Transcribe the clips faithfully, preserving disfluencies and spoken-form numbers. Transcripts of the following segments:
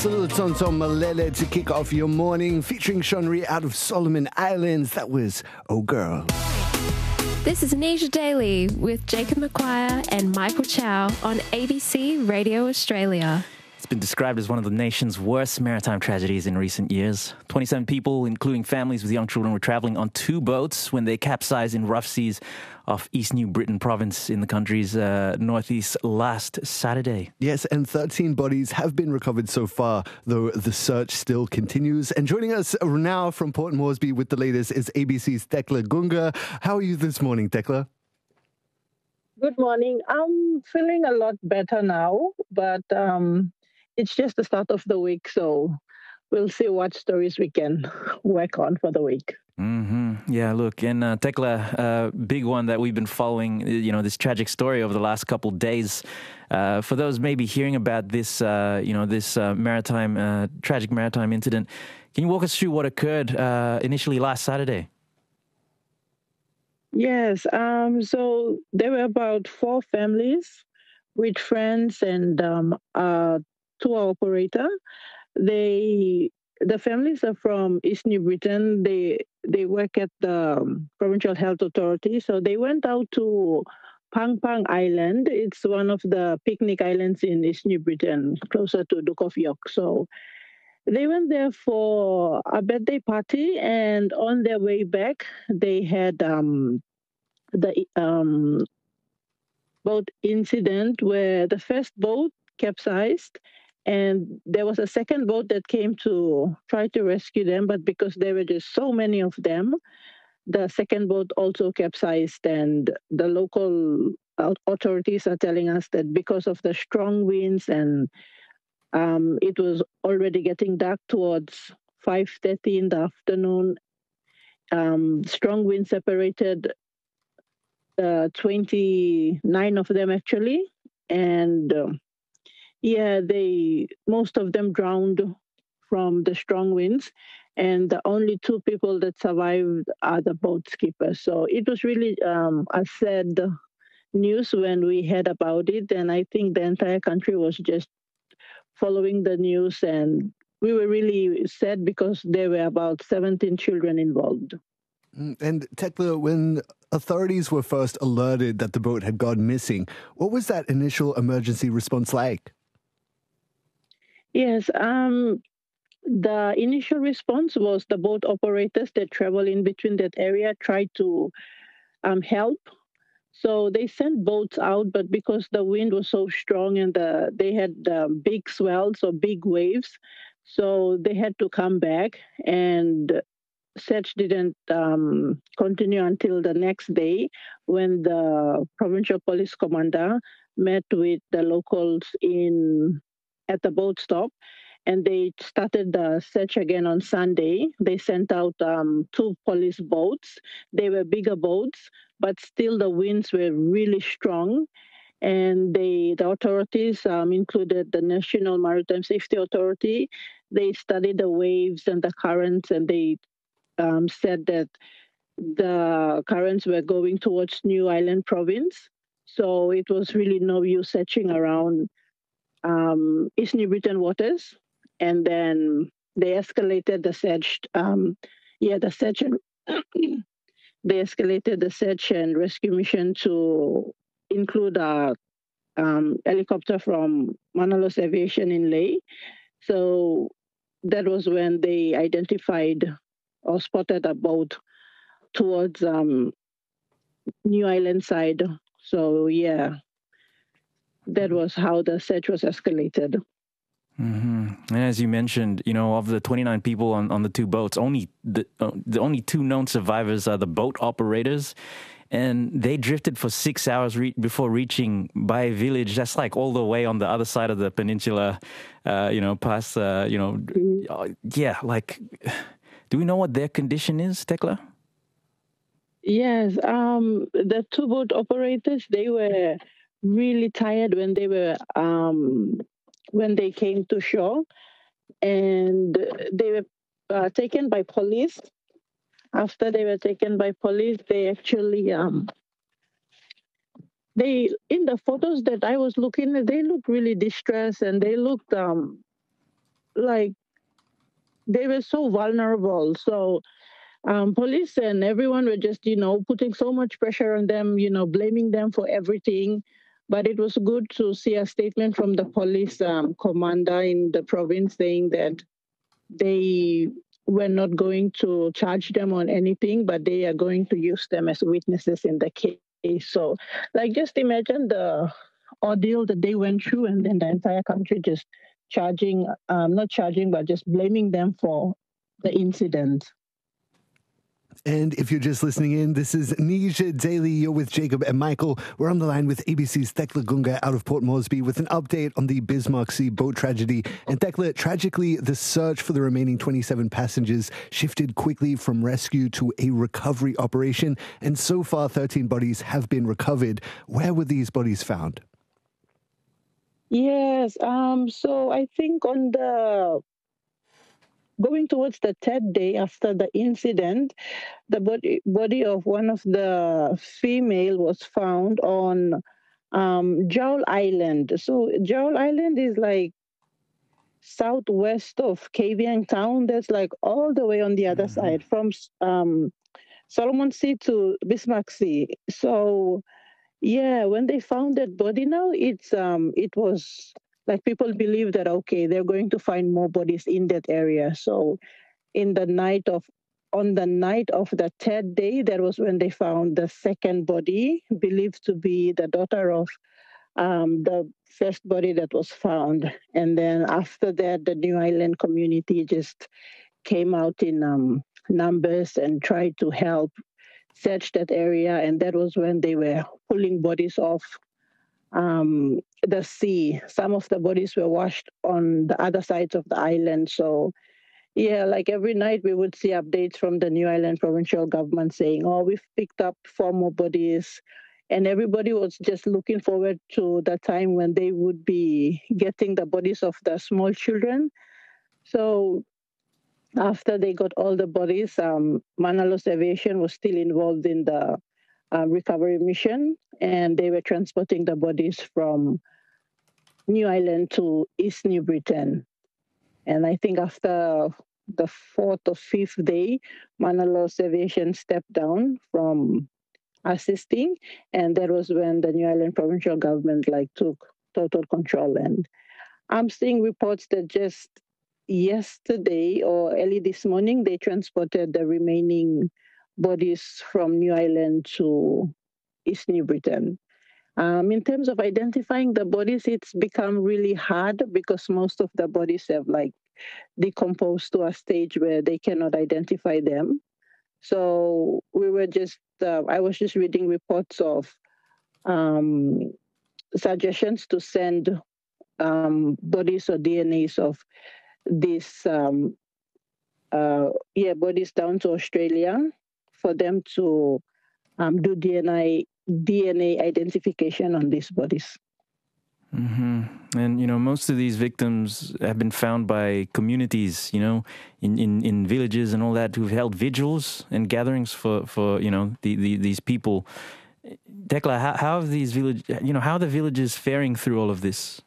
Russell, Tonton Malele to kick off your morning, featuring Shonri out of Solomon Islands. That was Oh Girl. This is Anisha Daly with Jacob McQuire and Michael Chow on A B C Radio Australia. It's been described as one of the nation's worst maritime tragedies in recent years. twenty-seven people, including families with young children, were travelling on two boats when they capsized in rough seas off East New Britain province in the country's uh, northeast last Saturday. Yes, and thirteen bodies have been recovered so far, though the search still continues. And joining us now from Port Moresby with the latest is A B C's Tekla Gunga. How are you this morning, Tekla? Good morning. I'm feeling a lot better now, but um, it's just the start of the week, so we'll see what stories we can work on for the week. Mm-hmm. Yeah, look, and uh, Tekla, uh, big one that we've been following, you know, this tragic story over the last couple of days. Uh, for those maybe hearing about this, uh, you know, this uh, maritime, uh, tragic maritime incident, can you walk us through what occurred uh, initially last Saturday? Yes, um, so there were about four families with friends and um, a tour operator. They, the families are from East New Britain. They they work at the um, Provincial Health Authority. So they went out to Pang Pang Island. It's one of the picnic islands in East New Britain, closer to Duke of York. So they went there for a birthday party, and on their way back, they had um, the um, boat incident where the first boat capsized, and there was a second boat that came to try to rescue them, but because there were just so many of them, the second boat also capsized. And the local authorities are telling us that because of the strong winds and um, it was already getting dark towards five thirty in the afternoon, um, strong wind separated uh, twenty-nine of them actually, and um, yeah, they most of them drowned from the strong winds, and the only two people that survived are the boat skippers. So it was really um, a sad news when we heard about it, and I think the entire country was just following the news, and we were really sad because there were about seventeen children involved. And Tekla, when authorities were first alerted that the boat had gone missing, what was that initial emergency response like? Yes, um, the initial response was the boat operators that travel in between that area tried to um, help. So they sent boats out, but because the wind was so strong and the, they had um, big swells or big waves, so they had to come back, and search didn't um, continue until the next day when the provincial police commander met with the locals in at the boat stop, and they started the search again on Sunday. They sent out um, two police boats. They were bigger boats, but still the winds were really strong. And they, the authorities um, included the National Maritime Safety Authority. They studied the waves and the currents, and they um, said that the currents were going towards New Island province. So it was really no use searching around um, East New Britain waters. And then they escalated the search. Um, yeah, the search and they escalated the search and rescue mission to include a um, helicopter from Manalos Aviation in Lae. So that was when they identified or spotted a boat towards um, New Island side. So yeah, that was how the search was escalated. Mm-hmm. And as you mentioned, you know, of the twenty-nine people on, on the two boats, only the uh, the only two known survivors are the boat operators, and they drifted for six hours re- before reaching Bai Village. That's like all the way on the other side of the peninsula, uh, you know, past, uh, you know, mm-hmm. yeah, like, do we know what their condition is, Tekla? Yes, um, the two boat operators, they were really tired when they were um, when they came to shore, and they were uh, taken by police. After they were taken by police, they actually um, they in the photos that I was looking at, they looked really distressed, and they looked um, like they were so vulnerable. So um, police and everyone were just, you know, putting so much pressure on them, you know, blaming them for everything. But it was good to see a statement from the police um, commander in the province saying that they were not going to charge them on anything, but they are going to use them as witnesses in the case. So, like, just imagine the ordeal that they went through, and then the entire country just charging, um, not charging, but just blaming them for the incident. And if you're just listening in, this is Nisha Daily. You're with Jacob and Michael. We're on the line with A B C's Thekla Gunga out of Port Moresby with an update on the Bismarck Sea boat tragedy. And Thekla, tragically, the search for the remaining twenty-seven passengers shifted quickly from rescue to a recovery operation. And so far, thirteen bodies have been recovered. Where were these bodies found? Yes. Um. So I think on the going towards the third day after the incident, the body body of one of the female was found on um, Jowl Island. So Jowl Island is like southwest of Kavieng town. That's like all the way on the other mm-hmm. side from um, Solomon Sea to Bismarck Sea. So yeah, when they found that body now, it's um it was like people believe that okay, they're going to find more bodies in that area. So in the night of on the night of the third day, that was when they found the second body, believed to be the daughter of um, the first body that was found. And then after that, the New Island community just came out in um, numbers and tried to help search that area. And that was when they were pulling bodies off um, the sea. Some of the bodies were washed on the other sides of the island. So yeah, like every night we would see updates from the New Island provincial government saying, oh, we've picked up four more bodies. And everybody was just looking forward to the time when they would be getting the bodies of the small children. So after they got all the bodies, um, Manalos Aviation was still involved in the uh, recovery mission, and they were transporting the bodies from New Island to East New Britain. And I think after the fourth or fifth day, Manalos Aviation stepped down from assisting, and that was when the New Island provincial government like took total control. And I'm seeing reports that just yesterday or early this morning, they transported the remaining bodies from New Island to East New Britain. Um, in terms of identifying the bodies, it's become really hard because most of the bodies have like decomposed to a stage where they cannot identify them. So we were just, uh, I was just reading reports of um, suggestions to send um, bodies or D N As of these, um, uh, yeah, bodies down to Australia for them to um, do D N A D N A identification on these bodies. Mm-hmm. And, you know, most of these victims have been found by communities, you know, in, in, in villages and all that, who've held vigils and gatherings for, for you know, the, the, these people. Thekla, how, how have these village, you know, how are the villages faring through all of this?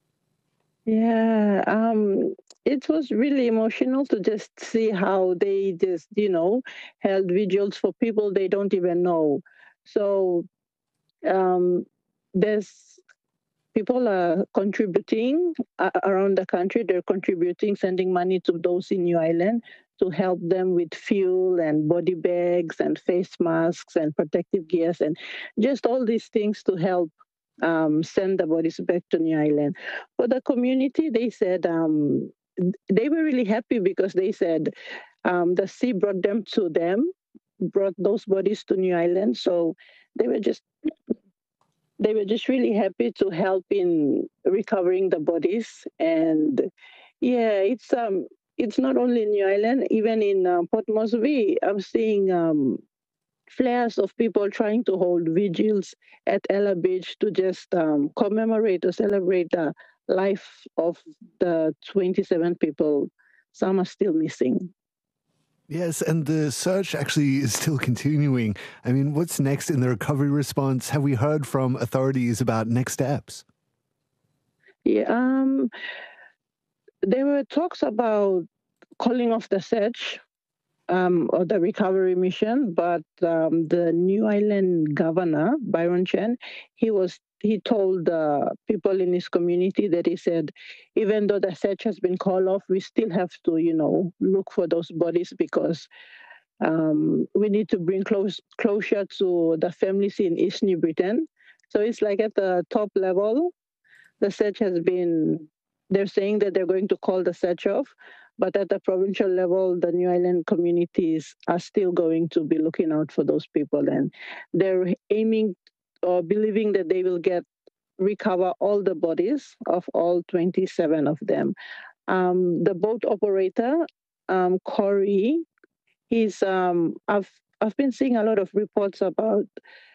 Yeah, um, it was really emotional to just see how they just, you know, held vigils for people they don't even know. So um, there's people are contributing uh, around the country. They're contributing, sending money to those in New Island to help them with fuel and body bags and face masks and protective gears and just all these things to help um, send the bodies back to New Island. For the community, they said um, they were really happy because they said um, the sea brought them to them, brought those bodies to New Island. So they were just they were just really happy to help in recovering the bodies. And yeah, it's um it's not only in New Island, even in uh, Port Moresby, I'm seeing um, flares of people trying to hold vigils at Ella Beach to just um, commemorate or celebrate the life of the twenty-seven people. Some are still missing. Yes, and the search actually is still continuing. I mean, what's next in the recovery response? Have we heard from authorities about next steps? Yeah, um, there were talks about calling off the search um, or the recovery mission, but um, the New Ireland governor, Byron Chen, he was he told the people in his community that he said, even though the search has been called off, we still have to, you know, look for those bodies because um, we need to bring close closure to the families in East New Britain. So it's like at the top level, the search has been, they're saying that they're going to call the search off, but at the provincial level, the New Ireland communities are still going to be looking out for those people, and they're aiming or believing that they will get recover all the bodies of all twenty-seven of them. Um, the boat operator, um, Corey, he's um, I've I've been seeing a lot of reports about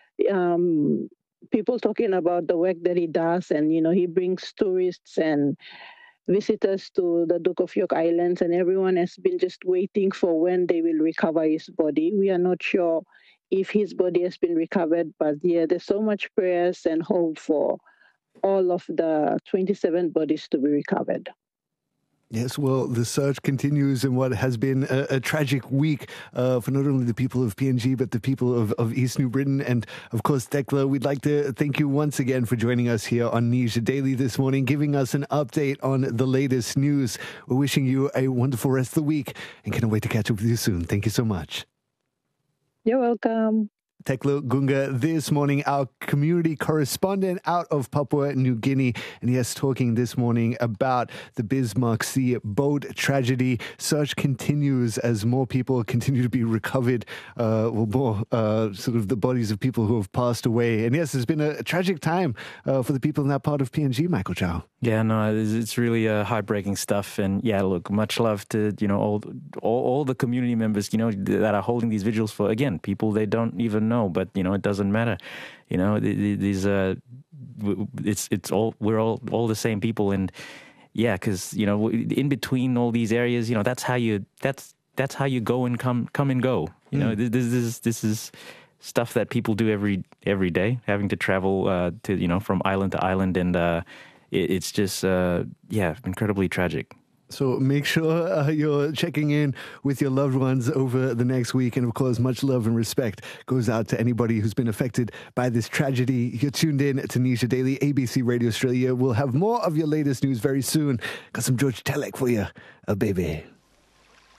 um, people talking about the work that he does, and you know he brings tourists and visitors to the Duke of York Islands, and everyone has been just waiting for when they will recover his body. We are not sure if his body has been recovered, but yeah, there's so much prayers and hope for all of the twenty-seven bodies to be recovered. Yes, well, the search continues in what has been a, a tragic week uh, for not only the people of P N G, but the people of, of East New Britain. And, of course, Tekla, we'd like to thank you once again for joining us here on Nisha Daily this morning, giving us an update on the latest news. We're wishing you a wonderful rest of the week and can't wait to catch up with you soon. Thank you so much. You're welcome. Tekla Gunga this morning, our community correspondent out of Papua New Guinea. And yes, talking this morning about the Bismarck Sea boat tragedy. Search continues as more people continue to be recovered, uh, well, more uh, sort of the bodies of people who have passed away. And yes, it's been a, a tragic time uh, for the people in that part of P N G, Michael Chow. Yeah, no, it's, it's really uh, heartbreaking stuff. And yeah, look, much love to, you know, all, all all the community members, you know, that are holding these vigils for, again, people they don't even know, but, you know, it doesn't matter. You know, these, uh, it's, it's all, we're all, all the same people. And yeah, because, you know, in between all these areas, you know, that's how you, that's, that's how you go and come, come and go. You know, mm. this, this is, this is stuff that people do every, every day, having to travel uh, to, you know, from island to island. And, uh, it's just, uh, yeah, incredibly tragic. So make sure uh, you're checking in with your loved ones over the next week. And of course, much love and respect goes out to anybody who's been affected by this tragedy. You're tuned in to Nisha Daily, A B C Radio Australia. We'll have more of your latest news very soon. Got some George Telek for you, a baby.